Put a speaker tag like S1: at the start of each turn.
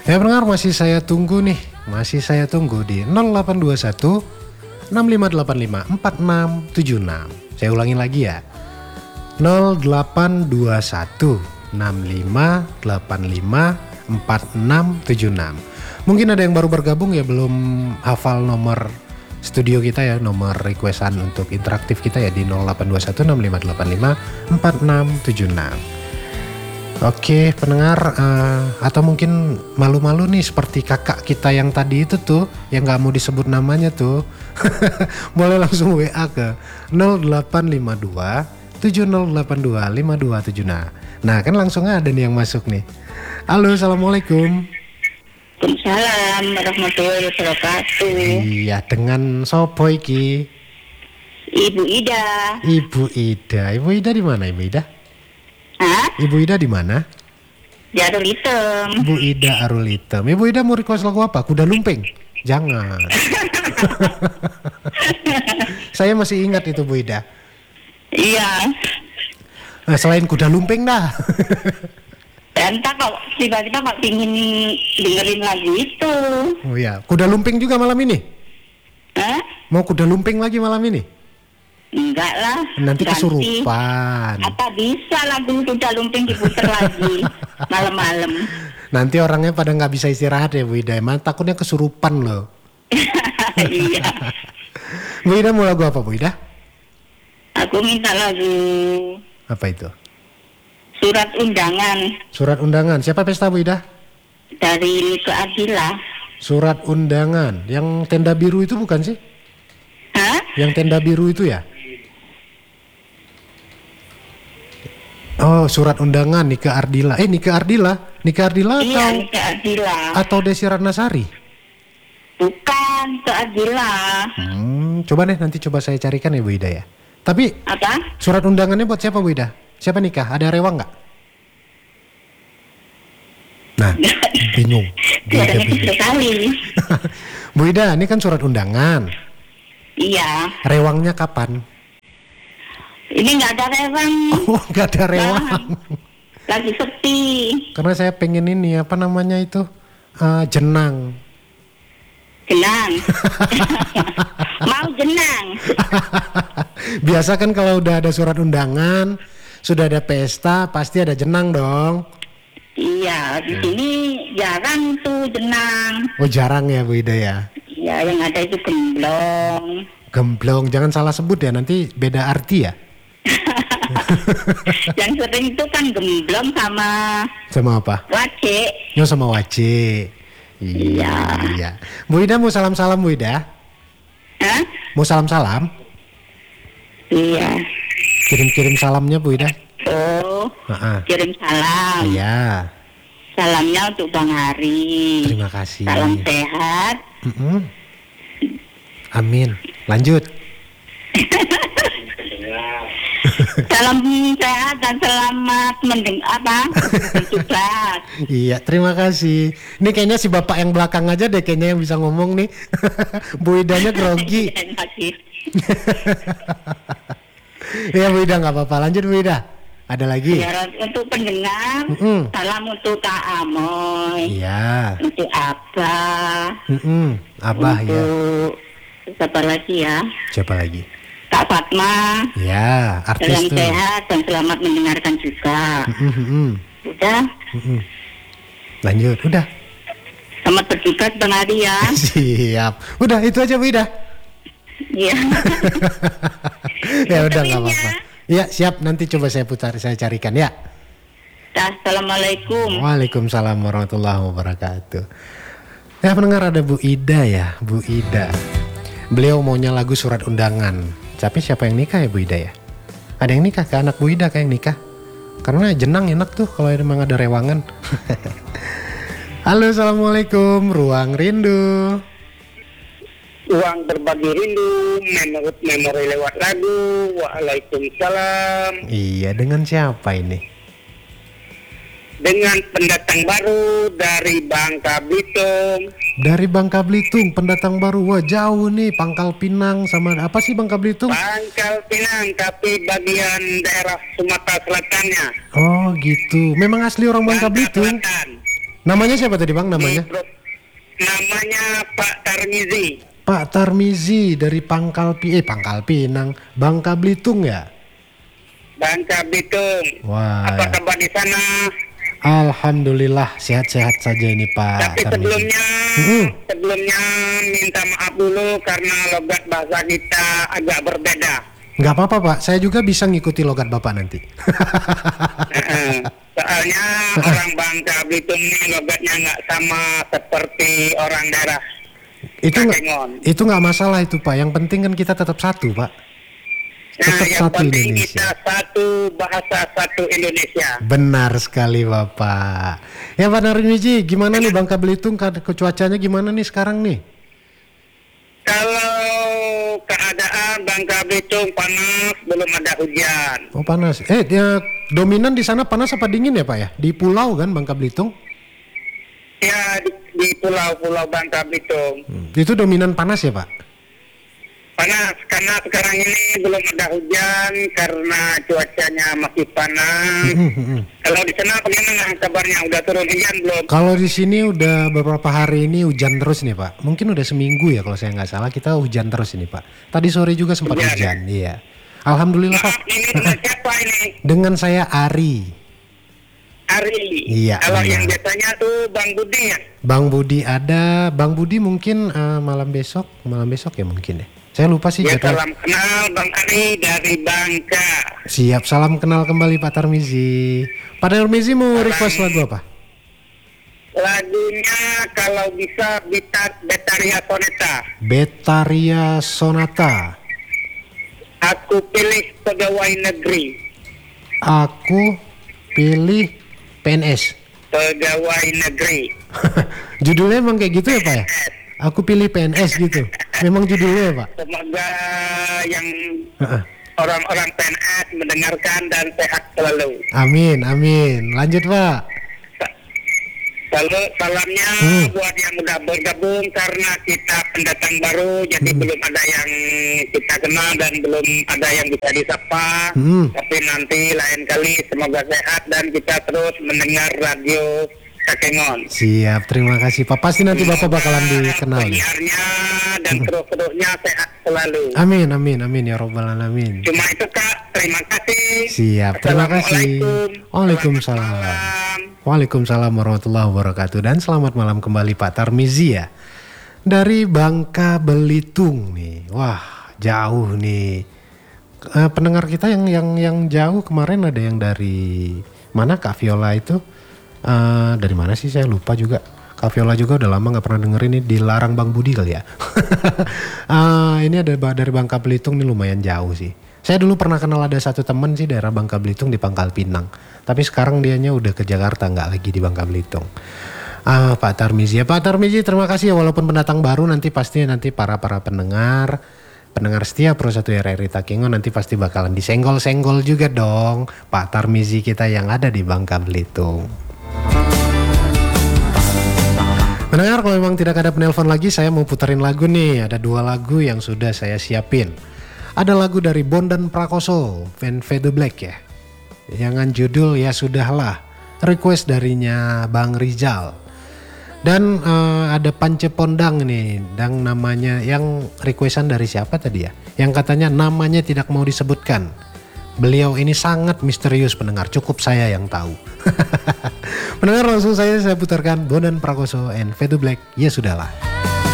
S1: Ya pendengar, masih saya tunggu nih. Masih saya tunggu di 0821 6585 4676. Saya ulangi lagi ya. 0821 6585 4676. Mungkin ada yang baru bergabung ya, belum hafal nomor studio kita ya, nomor requestan untuk interaktif kita ya di 0821 6585 4676. Oke pendengar, atau mungkin malu-malu nih seperti kakak kita yang tadi itu tuh, yang gak mau disebut namanya tuh. Boleh langsung WA ke 0852 7082 5276. Nah kan langsung ada nih yang masuk nih. Halo, assalamualaikum.
S2: Waalaikumsalam warahmatullahi wabarakatuh.
S1: Iya, dengan sopo iki?
S2: Ibu Ida.
S1: Ibu Ida. Ibu Ida di mana, Ibu Ida?
S2: Hah?
S1: Ibu Ida di mana?
S2: Di Arul Hitam.
S1: Ibu Ida Arul Hitam. Ibu Ida mau request lagu apa? Kuda Lumping? Jangan. Saya masih ingat itu Bu Ida.
S2: Iya.
S1: Nah, selain Kuda Lumping dah.
S2: Entah kok tiba-tiba kok pingin dengerin lagu itu.
S1: Oh ya, Kuda Lumping juga malam ini?
S2: Hah?
S1: Mau Kuda Lumping lagi malam ini?
S2: Enggak lah.
S1: Nanti
S2: ganti.
S1: kesurupan.
S2: Apa bisa lagu Kuda Lumping diputer lagi malam-malam?
S1: Nanti orangnya pada nggak bisa istirahat ya Bu Ida. Emang takutnya kesurupan loh.
S2: Iya.
S1: Bu Ida mau lagu apa Bu Ida?
S2: Aku minta lagu
S1: Apa itu?
S2: Surat Undangan
S1: Surat Undangan. Siapa pesta Bu Ida?
S2: dari Nike Ardila.
S1: Surat Undangan. Yang tenda biru itu bukan sih?
S2: Hah?
S1: Yang tenda biru itu ya? Oh, Surat Undangan Nike Ardila. Nike Ardila
S2: Iya,
S1: atau
S2: Nike Ardila.
S1: atau Desi Ratnasari?
S2: Bukan, Nike Ardila.
S1: Coba deh nanti coba saya carikan ya Bu Ida ya. Tapi
S2: Apa?
S1: surat undangannya buat siapa Bu Ida? Siapa nikah? Ada rewang nggak? Nah, bingung. Bu Ida
S2: Suaranya
S1: bingung.
S2: sekali.
S1: Bu Ida, ini kan surat undangan.
S2: Iya.
S1: Rewangnya kapan?
S2: Ini nggak ada rewang.
S1: Oh, nggak ada rewang.
S2: Lagi sepi.
S1: Karena saya pengen ini apa namanya itu jenang.
S2: Jenang. Mau jenang.
S1: Biasa kan kalau udah ada surat undangan, sudah ada pesta, pasti ada jenang dong.
S2: Iya, di sini jarang tuh jenang.
S1: Oh jarang ya Bu Ida ya.
S2: Iya, yang ada itu gemblong.
S1: Gemblong, jangan salah sebut ya, nanti beda arti ya.
S2: Yang sering itu kan gemblong
S1: Sama apa?
S2: wace.
S1: Yo sama wace. Iya. Bu Ida mau salam-salam Bu Ida?
S2: Hah?
S1: Mau salam-salam?
S2: Iya.
S1: Kirim-kirim salamnya Bu Ida.
S2: Oh, kirim salam.
S1: Iya.
S2: Salamnya untuk Bang Hari.
S1: Terima kasih.
S2: Salam sehat.
S1: Amin. Lanjut.
S2: Salam sehat dan selamat bertugas.
S1: Iya, terima kasih. Ini kayaknya si bapak yang belakang aja deh kayaknya yang bisa ngomong nih. Bu Idanya grogi. Iya Bu Ida, nggak apa-apa. Lanjut Bu Ida. Ada lagi?
S2: Ya, untuk pendengar, salam untuk Kak Amoy.
S1: Iya.
S2: Untuk Abah.
S1: Abah ya.
S2: Untuk siapa lagi ya?
S1: Siapa lagi?
S2: Kak Fatma.
S1: Ya, artis
S2: Salam
S1: tuh.
S2: sehat dan selamat mendengarkan juga. Udah.
S1: Lanjut, udah.
S2: Selamat bertugas Bang Adi ya.
S1: Siap. Udah itu aja Bu Ida.
S2: Iya.
S1: Ya udah nggak apa-apa. Iya siap, nanti coba saya carikan ya.
S2: Assalamualaikum.
S1: Waalaikumsalam warahmatullahi wabarakatuh. Ya pendengar, ada Bu Ida ya, Bu Ida. Beliau maunya lagu Surat Undangan. Tapi siapa yang nikah ya Bu Ida ya? Ada yang nikah ke anak Bu Ida kayak yang nikah. Karena jenang enak tuh kalau memang ada rewangan. Halo, assalamualaikum, Ruang Rindu.
S3: Ruang berbagi rindu, menurut memori lewat lagu. Waalaikumsalam.
S1: Iya, dengan siapa ini?
S3: Dengan pendatang baru dari Bangka Belitung.
S1: Dari Bangka Belitung, pendatang baru. Wah jauh nih, Pangkal Pinang sama apa sih Bangka Belitung?
S3: Pangkal Pinang, tapi bagian daerah Sumatera Selatannya.
S1: Oh gitu, memang asli orang Bangka Belitung.
S3: Selatan.
S1: Namanya siapa tadi Bang namanya?
S3: Namanya Pak Tarmizi.
S1: Pak Tarmizi dari Pangkal Pinang, Bangka Belitung ya?
S3: Bangka Belitung.
S1: Wah.
S3: Apa kabar di sana?
S1: Alhamdulillah sehat-sehat saja ini Pak
S3: Tapi
S1: Tarmizi.
S3: sebelumnya minta maaf dulu karena logat bahasa kita agak berbeda.
S1: Nggak apa-apa Pak, saya juga bisa ngikuti logat Bapak nanti.
S3: Soalnya orang Bangka Belitung ini logatnya nggak sama seperti orang daerah Takengon.
S1: Itu nggak masalah itu Pak, yang penting kan kita tetap satu Pak. Tetap
S3: yang
S1: satu
S3: penting
S1: Indonesia.
S3: kita satu bahasa, satu Indonesia.
S1: Benar sekali Bapak. Ya Pak Tarmizi, gimana nih Bangka Belitung, cuacanya gimana nih sekarang nih?
S3: Kalau keadaan Bangka Belitung panas, belum ada hujan.
S1: Oh panas. Ya, dominan di sana panas apa dingin ya Pak ya? Di pulau kan Bangka Belitung?
S3: Ya di pulau-pulau Bangka Belitung.
S1: Itu dominan panas ya Pak?
S3: Panas karena sekarang ini belum ada hujan karena cuacanya masih panas. Kalau di sana bagaimana kabarnya? Udah turun hujan belum?
S1: Kalau di sini udah beberapa hari ini hujan terus nih Pak. Mungkin udah seminggu ya kalau saya nggak salah, kita hujan terus ini Pak. Tadi sore juga sempat hujan. Iya. Alhamdulillah Pak.
S3: Maaf, ini dengan siapa ini?
S1: Dengan saya Ari.
S3: Ari.
S1: Iya,
S3: Kalau
S1: iya.
S3: yang biasanya tuh Bang Budi ya?
S1: Bang Budi ada. Bang Budi mungkin malam besok ya mungkin ya. Saya lupa sih
S3: Ya,
S1: jadwal.
S3: salam kenal Bang Ari dari Bangka.
S1: Siap, salam kenal kembali Pak Tarmizi. Pak Tarmizi mau request lagu apa?
S3: Lagunya kalau bisa Betaria Soneta.
S1: Betaria Sonata.
S3: Aku pilih pegawai negeri.
S1: Aku pilih PNS.
S3: Pegawai negeri.
S1: Judulnya emang kayak gitu ya Pak ya? Aku pilih PNS gitu. Memang judulnya ya Pak?
S3: Semoga yang orang-orang PNS mendengarkan dan sehat selalu.
S1: Amin, amin. Lanjut Pak.
S3: Lalu salamnya buat yang udah bergabung karena kita pendatang baru, jadi belum ada yang kita kenal dan belum ada yang bisa disapa. Tapi nanti lain kali semoga sehat dan kita terus mendengar radio Takengon.
S1: Siap, terima kasih Pak. Pasti nanti Bapak bakalan dikenal.
S3: Penyiarnya dan terus-terusnya sehat selalu.
S1: Amin, amin, amin ya robbal alamin.
S3: Cuma itu Kak, terima kasih.
S1: Siap, terima kasih.
S3: Waalaikumsalam.
S1: Waalaikumsalam. Waalaikumsalam warahmatullahi wabarakatuh. Dan selamat malam kembali Pak Tarmizi ya. Dari Bangka Belitung nih. Wah, jauh nih. Pendengar kita yang jauh kemarin ada yang dari mana Kak Viola itu? Dari mana sih saya lupa juga. Kak Viola juga udah lama nggak pernah dengerin ini, dilarang Bang Budi kali ya. Ini ada dari Bangka Belitung nih, lumayan jauh sih. Saya dulu pernah kenal ada satu teman sih daerah Bangka Belitung di Pangkal Pinang. Tapi sekarang dianya udah ke Jakarta, nggak lagi di Bangka Belitung. Pak Tarmizi ya, Pak Tarmizi terima kasih ya, walaupun pendatang baru nanti pasti para pendengar setia Pro 1 RRI Takengon nanti pasti bakalan disenggol-senggol juga dong Pak Tarmizi kita yang ada di Bangka Belitung. Mendengar, kalau memang tidak ada penelpon lagi, saya mau puterin lagu nih. Ada 2 lagu yang sudah saya siapin. Ada lagu dari Bondan Prakoso, Fade to Black ya. Jangan judul Ya Sudahlah. Request darinya Bang Rizal. Dan ada Pance Pondang nih, dan namanya yang requestan dari siapa tadi ya? Yang katanya namanya tidak mau disebutkan. Beliau ini sangat misterius pendengar, cukup saya yang tahu. Pendengar, langsung saya putarkan Bondan Prakoso and Fade to Black, Ya Sudahlah.